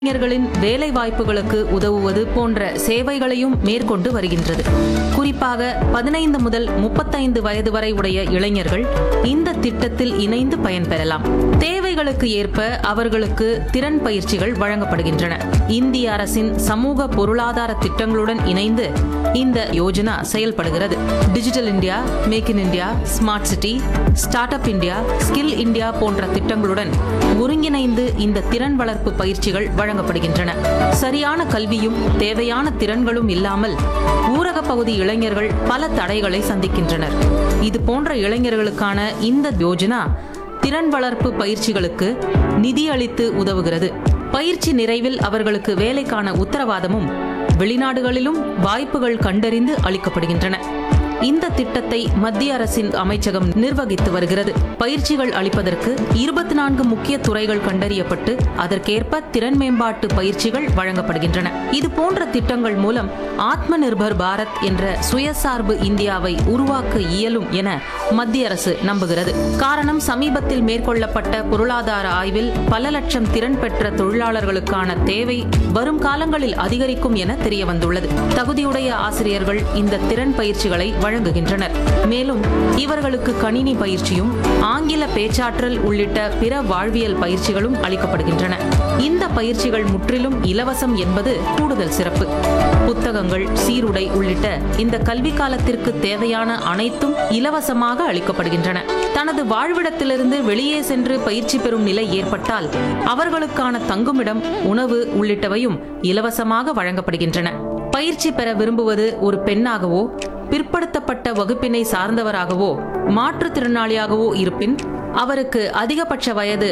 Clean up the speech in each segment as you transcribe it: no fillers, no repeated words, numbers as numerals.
இளைஞர்களின் வேலை வாய்ப்புகளுக்கு உதவுவது போன்ற சேவைகளையும் மேற்கொண்டு வருகின்றது. குறிப்பாக 15 முதல் 35 வயது வரை உடைய இளைஞர்கள் இந்த திட்டத்தில் இணைந்து பயன்பெறலாம். தேவைகளுக்கு ஏற்ப அவர்களுக்கு திறன் பயிற்சிகள் வழங்கப்படுகின்றன. இந்திய அரசின் சமூக பொருளாதார திட்டங்களுடன் இணைந்து இந்த யோஜனா செயல்படுகிறது. Digital India, make in India, smart city, start up India, skill India போன்ற திட்டங்களுடன் ஒருங்கிணைந்து இந்த திறன் வளர்ப்பு பயிற்சிகள் வழங்கப்படுகின்றன. சரியான கல்வியும் தேவையான திறன்களும் இல்லாமல் ஊரக பகுதி இளைஞர்கள் பல தடைகளை சந்திக்கின்றனர். இது போன்ற இளைஞர்களுக்கான இந்த யோஜனா திறன் வளர்ப்பு பயிற்சிகளுக்கு நிதி அளித்து உதவுகிறது. பயிற்சி நிறைவில் அவர்களுக்கு வேலைக்கான உத்தரவாதமும் வெளிநாடுகளிலும் வாய்ப்புகள் கண்டறிந்து அளிக்கப்படுகின்றன. இந்த திட்டத்தை மத்திய அரசின் அமைச்சகம் நிர்வகித்து வருகிறது. பயிற்சிகள் அளிப்பதற்கு 24 முக்கிய துறைகள் கண்டறியப்பட்டு அதற்கேற்ப திறன் மேம்பாட்டு பயிற்சிகள் வழங்கப்படுகின்றன. இது போன்ற திட்டங்கள் மூலம் ஆத்ம நிர்பர் பாரத் என்ற சுயசார்பு இந்தியாவை உருவாக்க இயலும் என மத்திய அரசு நம்புகிறது. காரணம், சமீபத்தில் மேற்கொள்ளப்பட்ட பொருளாதார ஆய்வில் பல லட்சம் திறன் பெற்ற தொழிலாளர்களுக்கான தேவை வரும் காலங்களில் அதிகரிக்கும் என தெரிய வந்துள்ளது. தகுதியுடைய ஆசிரியர்கள் இந்த திறன் பயிற்சிகளை வழங்குகின்றனர். மேலும் இவர்களுக்கு கணினி பயிற்சியும் ஆங்கில பேச்சாற்றல் உள்ளிட்ட பிற வாழ்வியல் பயிற்சிகளும் அளிக்கப்படுகின்றன. இந்த பயிற்சிகள் முற்றிலும் இலவசம் என்பது கூடுதல் சிறப்பு. புத்தகங்கள், சீருடை உள்ளிட்ட இந்த கல்வி காலத்திற்கு தேவையான அனைத்தும் இலவசமாக அளிக்கப்படுகின்றன. தனது வாழ்விடத்திலிருந்து வெளியே சென்று பயிற்சி பெறும் நிலை ஏற்பட்டால் அவர்களுக்கான தங்குமிடம், உணவு உள்ளிட்டவையும் இலவசமாக வழங்கப்படுகின்றன. பயிற்சி பெற விரும்புவது ஒரு பெண்ணாகவோ, பிற்படுத்தப்பட்ட வகுப்பினை சார்ந்தவராகவோ, மாற்றுத்திறனாளியாகவோ இருப்பின் அவருக்கு அதிகபட்ச வயது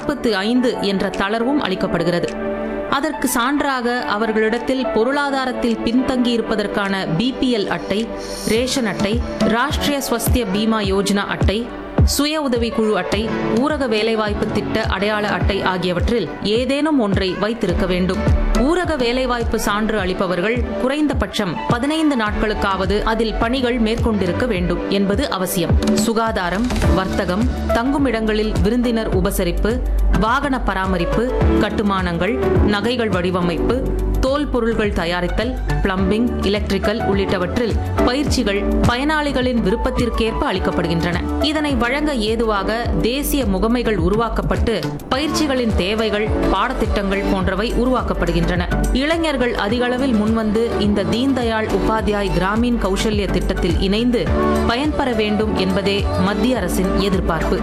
45 என்ற தளர்வும் அளிக்கப்படுகிறது. அதற்கு சான்றாக அவர்களிடத்தில் பொருளாதாரத்தில் பின்தங்கியிருப்பதற்கான BPL அட்டை, ரேஷன் அட்டை, ராஷ்டிரிய ஸ்வஸ்திய பீமா யோஜனா அட்டை, சுய உதவிக்குழு அட்டை, ஊரக வேலைவாய்ப்பு திட்ட அடையாள அட்டை ஆகியவற்றில் ஏதேனும் ஒன்றை வைத்திருக்க வேண்டும். ஊரக வேலைவாய்ப்பு சான்று அளிப்பவர்கள் குறைந்தபட்சம் 15 நாட்களுக்காவது அதில் பணிகள் மேற்கொண்டிருக்க வேண்டும் என்பது அவசியம். சுகாதாரம், வர்த்தகம், தங்குமிடங்களில் விருந்தினர் உபசரிப்பு, வாகன பராமரிப்பு, கட்டுமானங்கள், நகைகள் வடிவமைப்பு, தோல் பொருள்கள் தயாரித்தல், பிளம்பிங், எலக்ட்ரிக்கல் உள்ளிட்டவற்றில் பயிற்சிகள் பயனாளிகளின் விருப்பத்திற்கேற்ப அளிக்கப்படுகின்றன. இதனை வழங்க ஏதுவாக தேசிய முகமைகள் உருவாக்கப்பட்டு பயிற்சிகளின் தேவைகள், பாடத்திட்டங்கள் போன்றவை உருவாக்கப்படுகின்றன. இளைஞர்கள் அதிகளவில் முன்வந்து இந்த தீன் தயாள் உபாத்யாய் கிராமீன் கௌசல்ய திட்டத்தில் இணைந்து பயன்பெற வேண்டும் என்பதே மத்திய அரசின் எதிர்பார்ப்பு.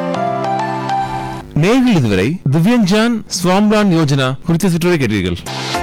நேயர்கள் இதுவரை திவ்யஞ்சான் ஸ்வாம்லான் யோஜனா குறித்த சுற்றுரை கேட்டீர்கள்.